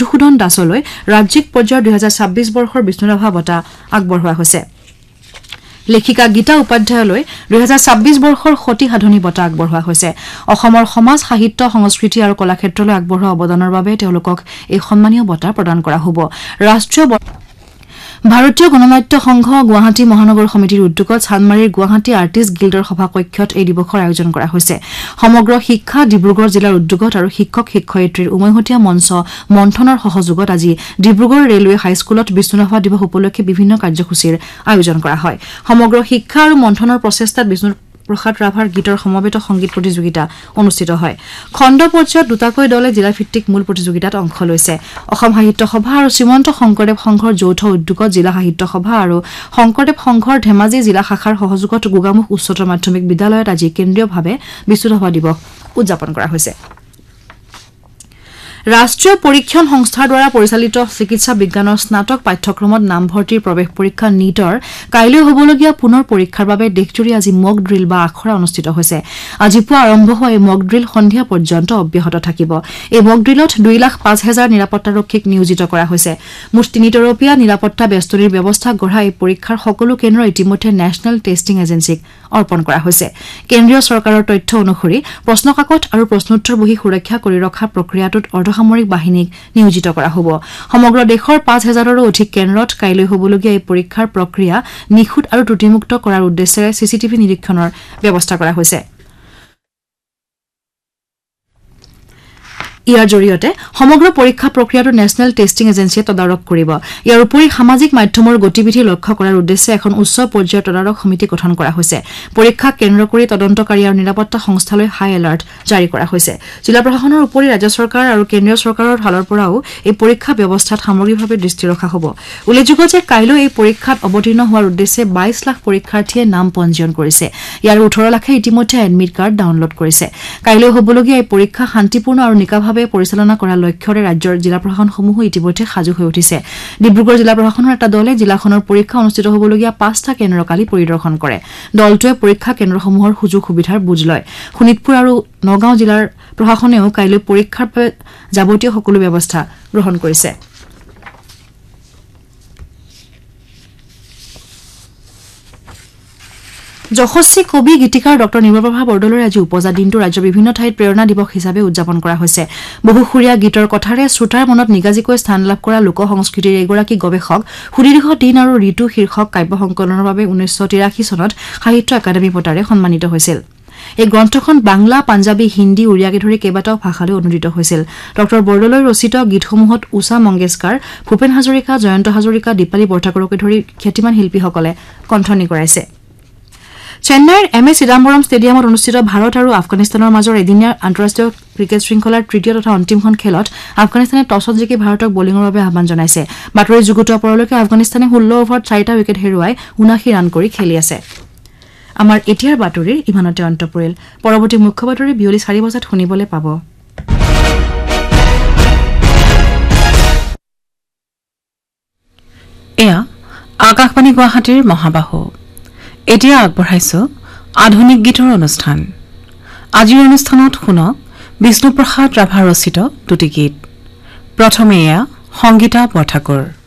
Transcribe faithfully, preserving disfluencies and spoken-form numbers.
মধুসূদন দাসলৈ ৰাজ্যিক পৰ্যায়ৰ দুই হাজাৰ ছাব্বিছ বৰ্ষৰ বিষ্ণুৰাভা বঁটা আগবঢ়োৱা হৈছে লেখিকা গীতা উপাধ্যায়লৈ দুই হাজাৰ ছাব্বিছ বৰ্ষৰ সতী সাধনী বঁটা আগবঢ়োৱা হৈছে অসমৰ সমাজ সাহিত্য সংস্কৃতি আৰু কলাক্ষেত্ৰলৈ আগবঢ়োৱা অৱদানৰ বাবে তেওঁলোকক এই সন্মানীয় বঁটা প্ৰদান কৰা হ'ব ৰাষ্ট্ৰীয় ভাৰতীয় গণনাট্য সংঘ গুৱাহাটী মহানগৰ সমিতিৰ উদ্যোগত চানমাৰীৰ গুৱাহাটী আৰ্টিষ্ট গিল্ডৰ সভাকক্ষত এই দিৱসৰ আয়োজন কৰা হৈছে সমগ্ৰ শিক্ষা ডিব্ৰুগড় জিলাৰ উদ্যোগত আৰু শিক্ষক শিক্ষয়িত্ৰীৰ উমৈহতীয়া মঞ্চ মন্থনৰ সহযোগত আজি ডিব্ৰুগড় ৰেলৱে হাইস্কুলত বিষ্ণুৰাভা দিৱস উপলক্ষে বিভিন্ন কাৰ্যসূচীৰ আয়োজন কৰা হয় সমগ্ৰ শিক্ষা আৰু মন্থনৰ প্ৰচেষ্টাত বিষ্ণু প্ৰসাদ ৰাভাৰ গীতৰ সমবেত সংগীত প্ৰতিযোগিতা অনুষ্ঠিত হয় খণ্ড পৰ্যায়ত দুটাকৈ দলে জিলা ভিত্তিক মূল প্ৰতিযোগিতাত অংশ লৈছে অসম সাহিত্য সভা আৰু শ্ৰীমন্ত শংকৰদেৱ সংঘৰ যৌথ উদ্যোগত জিলা সাহিত্য সভা আৰু শংকৰদেৱ সংঘৰ ধেমাজি জিলা শাখাৰ সহযোগত গোগামুখ উচ্চতৰ মাধ্যমিক বিদ্যালয়ত আজি কেন্দ্ৰীয়ভাৱে বিষ্ণুৰাভা দিৱস উদযাপন কৰা হৈছে ৰাষ্ট্ৰীয় পৰীক্ষণ সংস্থাৰ দ্বাৰা পৰিচালিত চিকিৎসা বিজ্ঞানৰ স্নাতক পাঠ্যক্ৰমত নামভৰ্তিৰ প্ৰৱেশ পৰীক্ষা নীটৰ কাইলৈ হ'বলগীয়া পুনৰ পৰীক্ষাৰ বাবে দেশজুৰি আজি মক ড্ৰিল বা আখৰা অনুষ্ঠিত হৈছে আজি পুৱা আৰম্ভ হোৱা এই মক ড্ৰিল সন্ধিয়া পৰ্যন্ত অব্যাহত থাকিব এই মক ড্ৰিলত দুই লাখ পাঁচ হাজাৰ নিৰাপত্তাৰক্ষীক নিয়োজিত কৰা হৈছে মুঠ তিনি তৰপীয়া নিৰাপত্তা বেষ্টনীৰ ব্যৱস্থা গঢ়া এই পৰীক্ষাৰ সকলো কেন্দ্ৰ ইতিমধ্যে নেশ্যনেল টেষ্টিং এজেন্সিক অৰ্পণ কৰা হৈছে কেন্দ্ৰীয় চৰকাৰৰ তথ্য অনুসৰি প্ৰশ্নকাকত আৰু প্ৰশ্নোত্তৰ বহি সুৰক্ষা কৰি ৰখা প্ৰক্ৰিয়াটোত অৰ্ধসামৰিক বাহিনীক নিয়োজিত কৰা হ'ব সমগ্ৰ দেশৰ পাঁচ হাজাৰৰো অধিক কেন্দ্ৰত কাইলৈ হ'বলগীয়া এই পৰীক্ষাৰ প্ৰক্ৰিয়া নিখুঁত আৰু ত্ৰুটিমুক্ত কৰাৰ উদ্দেশ্যেৰে চিচিটিভি নিৰীক্ষণৰ ব্যৱস্থা কৰা হৈছে ইয়াৰ জৰিয়তে সমগ্ৰ পৰীক্ষা প্ৰক্ৰিয়াটো নেশ্যনেল টেষ্টিং এজেন্সিয়ে তদাৰক কৰিব ইয়াৰ উপৰি সামাজিক মাধ্যমৰ গতিবিধি লক্ষ্য কৰাৰ উদ্দেশ্যে এখন উচ্চ পৰ্যায়ৰ তদাৰক সমিতি গঠন কৰা হৈছে পৰীক্ষা কেন্দ্ৰ কৰি তদন্তকাৰী আৰু নিৰাপত্তা সংস্থালৈ হাই এলাৰ্ট জাৰি কৰা হৈছে জিলা প্ৰশাসনৰ উপৰি ৰাজ্য চৰকাৰ আৰু কেন্দ্ৰীয় চৰকাৰৰ ফালৰ পৰাও এই পৰীক্ষা ব্যৱস্থাত সামগ্ৰিকভাৱে দৃষ্টি ৰখা হ'ব উল্লেখযোগ্য যে কাইলৈ এই পৰীক্ষাত অৱতীৰ্ণ হোৱাৰ উদ্দেশ্যে বাইছ লাখ পৰীক্ষাৰ্থীয়ে নাম পঞ্জীয়ন কৰিছে ইয়াৰ ওঠৰ লাখে ইতিমধ্যে এডমিট কাৰ্ড ডাউনলোড কৰিছে কাইলৈ হ'বলগীয়া এই পৰীক্ষা শান্তিপূৰ্ণ আৰু নিকাভাৱে পৰিচালনা কৰাৰ লক্ষ্যৰে ৰাজ্যৰ জিলা প্ৰশাসনসমূহ ইতিমধ্যে সাজু হৈ উঠিছে ডিব্ৰুগড় জিলা প্ৰশাসনৰ এটা দলে জিলাখনৰ পৰীক্ষা অনুষ্ঠিত হ'বলগীয়া পাঁচটা কেন্দ্ৰ কালি পৰিদৰ্শন কৰে দলটোৱে পৰীক্ষা কেন্দ্ৰসমূহৰ সুযোগ সুবিধাৰ বুজ লয় শোণিতপুৰ আৰু নগাঁও জিলাৰ প্ৰশাসনেও কাইলৈ পৰীক্ষাৰ বাবে যাৱতীয় সকলো ব্যৱস্থা গ্ৰহণ কৰিছে যশস্বী কবি গীতিকাৰ ডক্টৰ নিৰ্মলপ্ৰভা বৰদলৈৰ আজি উপজা দিনটো ৰাজ্যৰ বিভিন্ন ঠাইত প্ৰেৰণা দিৱস হিচাপে উদযাপন কৰা হৈছে বহুসুৰীয়া গীতৰ কথাৰে শ্ৰোতাৰ মনত নিগাজিকৈ স্থান লাভ কৰা লোক সংস্কৃতিৰ এগৰাকী গৱেষক সুদীৰ্ঘ দিন আৰু ঋতু শীৰ্ষক কাব্য সংকলনৰ বাবে ঊনৈছশ তিৰাশী চনত সাহিত্য একাডেমী বঁটাৰে সন্মানিত হৈছিল এই গ্ৰন্থখন বাংলা পাঞ্জাবী হিন্দী উৰিয়াকে ধৰি কেইবাটাও ভাষালৈ অনুদিত হৈছিল ডক্টৰ বৰদলৈ ৰচিত গীতসমূহত উষা মংগেশকাৰ ভূপেন হাজৰিকা জয়ন্ত হাজৰিকা দীপালী বৰঠাকুৰকে ধৰি খ্যাতিমান শিল্পীসকলে কণ্ঠনি কৰাইছে চেন্নাইৰ এম এ চিদাম্বৰম ষ্টেডিয়ামত অনুষ্ঠিত ভাৰত আৰু আফগানিস্তানৰ মাজৰ এদিনীয়া আন্তঃৰাষ্ট্ৰীয় ক্ৰিকেট শৃংখলাৰ তৃতীয় তথা অন্তিমখন খেলত আফগানিস্তানে টছত জিকি ভাৰতক বলিঙৰ বাবে আহ্বান জনাইছে বাতৰি যুগুতোৱা পৰলৈকে আফগানিস্তানে ষোল্ল অভাৰত চাৰিটা উইকেট হেৰুৱাই ঊনাশী ৰান কৰি খেলি আছে আমাৰ এতিয়াৰ বাতৰিৰ ইমানতে অন্ত পৰিল পৰৱৰ্তী মুখ্য বাতৰি বিয়লি চাৰি বজাত শুনিবলৈ পাব এয়া আকাশবাণী গুৱাহাটীৰ মহাবাহু এতিয়া আগবঢ়াইছো আধুনিক গীতৰ অনুষ্ঠান আজিৰ অনুষ্ঠানত শুনক বিষ্ণুপ্ৰসাদ ৰাভা ৰচিত দুটি গীত প্ৰথমে এয়া সংগীতা বৰঠাকুৰ